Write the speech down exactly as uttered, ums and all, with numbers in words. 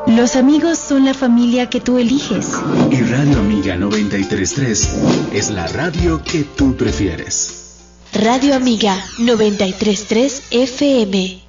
Los amigos son la familia que tú eliges. Y Radio Amiga noventa y tres punto tres es la radio que tú prefieres. Radio Amiga noventa y tres punto tres F M.